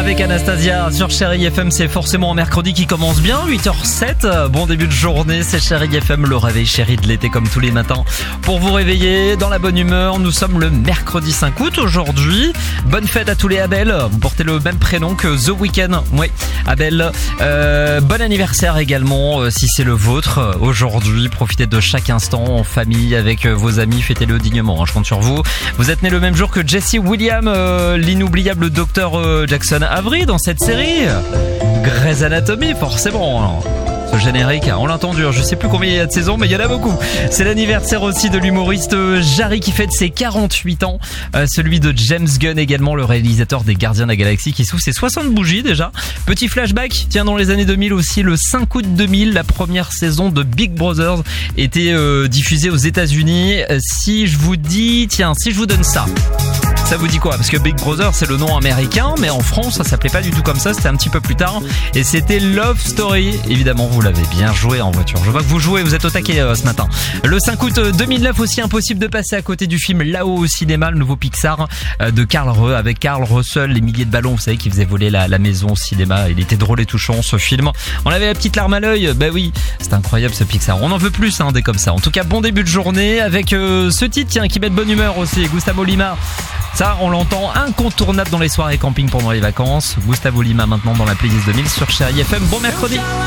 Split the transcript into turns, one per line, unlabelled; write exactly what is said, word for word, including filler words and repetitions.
Avec Anastasia sur Chérie F M, c'est forcément un mercredi qui commence bien, huit heures sept. Bon début de journée, c'est Chérie F M, le réveil chéri de l'été comme tous les matins. Pour vous réveiller dans la bonne humeur, nous sommes le mercredi cinq août aujourd'hui. Bonne fête à tous les Abel, vous portez le même prénom que The Weeknd. Oui, Abel. Euh, bon anniversaire également euh, si c'est le vôtre. Aujourd'hui, profitez de chaque instant en famille avec euh, vos amis, fêtez-le dignement, hein, je compte sur vous. Vous êtes né le même jour que Jesse Williams, euh, l'inoubliable docteur euh, Jackson Avery dans cette série Grey's Anatomy, forcément. Ce générique, on l'a entendu, je sais plus combien il y a de saisons, mais il y en a beaucoup. C'est l'anniversaire aussi de l'humoriste Jarry qui fête ses quarante-huit ans, euh, celui de James Gunn également, le réalisateur des Gardiens de la Galaxie qui souffle ses soixante bougies déjà. Petit flashback, tiens, dans les années deux mille aussi, le cinq août deux mille, la première saison de Big Brother était euh, diffusée aux États-Unis. Euh, si je vous dis, tiens, si je vous donne ça. Ça vous dit quoi? Parce que Big Brother c'est le nom américain, mais en France ça s'appelait pas du tout comme ça, c'était un petit peu plus tard. Et c'était Love Story. Évidemment vous l'avez bien joué en voiture. Je vois que vous jouez, vous êtes au taquet euh, ce matin. Le cinq août deux mille neuf aussi, impossible de passer à côté du film Là-haut au cinéma, le nouveau Pixar euh, de Carl Re, avec Carl Russell, les milliers de ballons, vous savez, qui faisait voler la, la maison au cinéma. Il était drôle et touchant ce film. On avait la petite larme à l'œil, bah oui, c'est incroyable ce Pixar. On en veut plus hein, des comme ça. En tout cas bon début de journée avec euh, ce titre tiens, qui met de bonne humeur aussi, Gustavo Lima. Ça, on l'entend, incontournable dans les soirées camping pendant les vacances. Gustavo Lima maintenant dans la playlist deux mille sur Chérie F M. Bon mercredi.